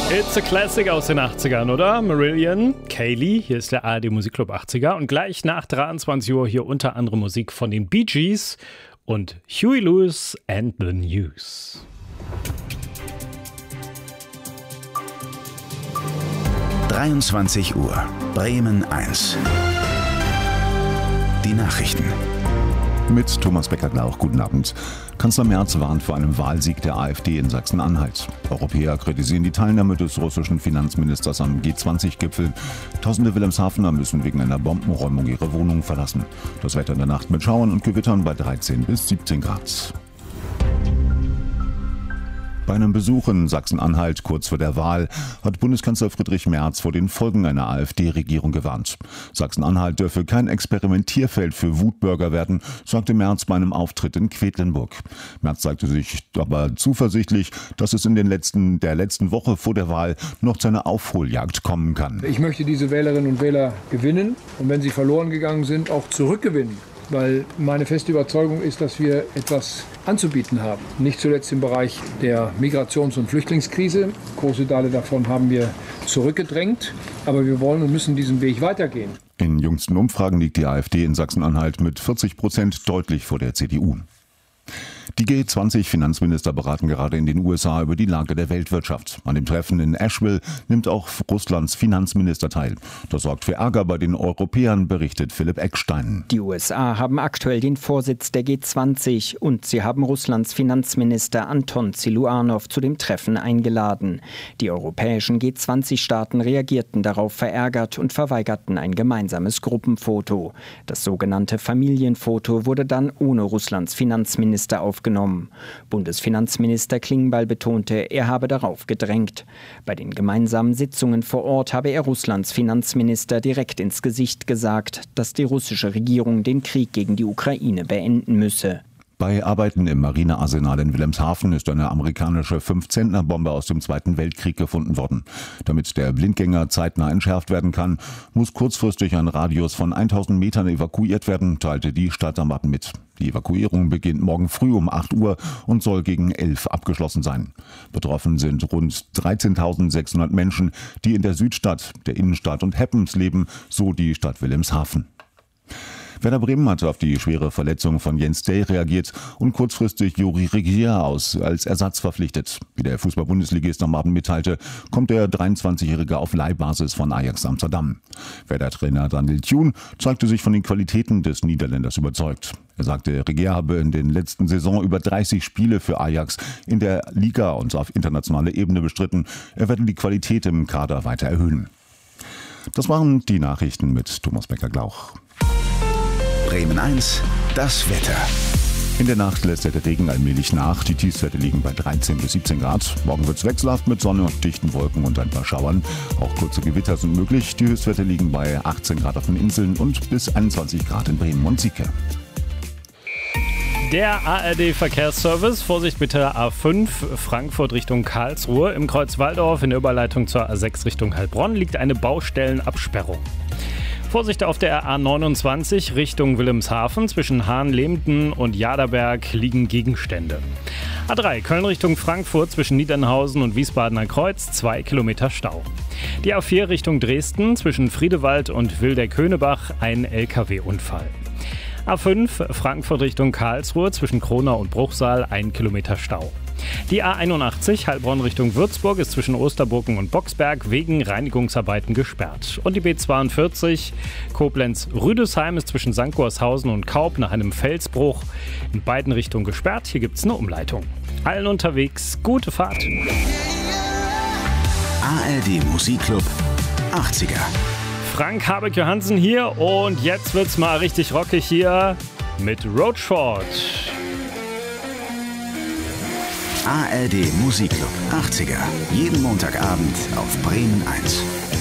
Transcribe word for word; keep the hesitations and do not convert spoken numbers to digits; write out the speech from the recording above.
It's a Classic aus den achtzigern, oder? Marillion, Kaylee, hier ist der A R D Musikclub achtziger und gleich nach dreiundzwanzig Uhr hier unter anderem Musik von den Bee Gees und Huey Lewis and the News. dreiundzwanzig Uhr, Bremen eins. Die Nachrichten. Mit Thomas Becker-Glauch, guten Abend. Kanzler Merz warnt vor einem Wahlsieg der AfD in Sachsen-Anhalt. Europäer kritisieren die Teilnahme des russischen Finanzministers am G zwanzig Gipfel. Tausende Wilhelmshavener müssen wegen einer Bombenräumung ihre Wohnung verlassen. Das Wetter in der Nacht mit Schauern und Gewittern bei dreizehn bis siebzehn Grad. Bei einem Besuch in Sachsen-Anhalt kurz vor der Wahl hat Bundeskanzler Friedrich Merz vor den Folgen einer AfD-Regierung gewarnt. Sachsen-Anhalt dürfe kein Experimentierfeld für Wutbürger werden, sagte Merz bei einem Auftritt in Quedlinburg. Merz zeigte sich aber zuversichtlich, dass es in den letzten, der letzten Woche vor der Wahl noch zu einer Aufholjagd kommen kann. Ich möchte diese Wählerinnen und Wähler gewinnen und wenn sie verloren gegangen sind, auch zurückgewinnen. Weil meine feste Überzeugung ist, dass wir etwas anzubieten haben. Nicht zuletzt im Bereich der Migrations- und Flüchtlingskrise. Große Teile davon haben wir zurückgedrängt. Aber wir wollen und müssen diesen Weg weitergehen. In jüngsten Umfragen liegt die AfD in Sachsen-Anhalt mit vierzig Prozent deutlich vor der C D U. Die G zwanzig Finanzminister beraten gerade in den U S A über die Lage der Weltwirtschaft. An dem Treffen in Asheville nimmt auch Russlands Finanzminister teil. Das sorgt für Ärger bei den Europäern, berichtet Philipp Eckstein. Die U S A haben aktuell den Vorsitz der G zwanzig und sie haben Russlands Finanzminister Anton Siluanow zu dem Treffen eingeladen. Die europäischen G zwanzig Staaten reagierten darauf verärgert und verweigerten ein gemeinsames Gruppenfoto. Das sogenannte Familienfoto wurde dann ohne Russlands Finanzminister aufgenommen. Bundesfinanzminister Klingbeil betonte, er habe darauf gedrängt. Bei den gemeinsamen Sitzungen vor Ort habe er Russlands Finanzminister direkt ins Gesicht gesagt, dass die russische Regierung den Krieg gegen die Ukraine beenden müsse. Bei Arbeiten im Marinearsenal in Wilhelmshaven ist eine amerikanische fünf-Zentner-Bombe aus dem Zweiten Weltkrieg gefunden worden. Damit der Blindgänger zeitnah entschärft werden kann, muss kurzfristig ein Radius von tausend Metern evakuiert werden, teilte die Stadt am Abend mit. Die Evakuierung beginnt morgen früh um acht Uhr und soll gegen elf abgeschlossen sein. Betroffen sind rund dreizehntausendsechshundert Menschen, die in der Südstadt, der Innenstadt und Heppens leben, so die Stadt Wilhelmshaven. Werder Bremen hat auf die schwere Verletzung von Jens Day reagiert und kurzfristig Juri Regier aus als Ersatz verpflichtet. Wie der Fußball-Bundesligist am Abend mitteilte, kommt der dreiundzwanzigjährige auf Leihbasis von Ajax Amsterdam. Werder-Trainer Daniel Thune zeigte sich von den Qualitäten des Niederländers überzeugt. Er sagte, Regier habe in den letzten Saison über dreißig Spiele für Ajax in der Liga und auf internationaler Ebene bestritten. Er werde die Qualität im Kader weiter erhöhen. Das waren die Nachrichten mit Thomas Becker-Glauch. Bremen eins, das Wetter. In der Nacht lässt der Regen allmählich nach. Die Tiefstwerte liegen bei dreizehn bis siebzehn Grad. Morgen wird es wechselhaft mit Sonne und dichten Wolken und ein paar Schauern. Auch kurze Gewitter sind möglich. Die Höchstwerte liegen bei achtzehn Grad auf den Inseln und bis einundzwanzig Grad in Bremen und Sieke. Der A R D-Verkehrsservice, Vorsicht mit der A fünf, Frankfurt Richtung Karlsruhe. Im Kreuz Walldorf in der Überleitung zur A sechs Richtung Heilbronn liegt eine Baustellenabsperrung. Vorsicht auf der A neunundzwanzig Richtung Wilhelmshaven. Zwischen Hahn-Lehmten und Jaderberg liegen Gegenstände. A drei Köln Richtung Frankfurt zwischen Niedernhausen und Wiesbadener Kreuz, zwei Kilometer Stau. Die A vier Richtung Dresden zwischen Friedewald und Wildeck-Höhnebach, ein L K W-Unfall. A fünf Frankfurt Richtung Karlsruhe zwischen Kronau und Bruchsal, ein Kilometer Stau. Die A einundachtzig Heilbronn Richtung Würzburg ist zwischen Osterburgen und Boxberg wegen Reinigungsarbeiten gesperrt. Und die B zweiundvierzig Koblenz-Rüdesheim ist zwischen Sankt Gorshausen und Kaub nach einem Felsbruch in beiden Richtungen gesperrt. Hier gibt es eine Umleitung. Allen unterwegs gute Fahrt. A R D Musikclub achtziger. Frank Habeck-Johansen hier und jetzt wird's mal richtig rockig hier mit Roachford. A R D Musikclub achtziger. Jeden Montagabend auf Bremen eins.